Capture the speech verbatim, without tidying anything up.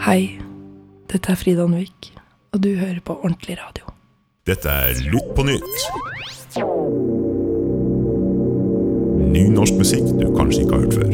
Hei, dette er Frida Anvik, og du hører på Ordentlig Radio. Dette er Lytt på nytt. Ny norsk musikk du kanskje ikke har hørt før.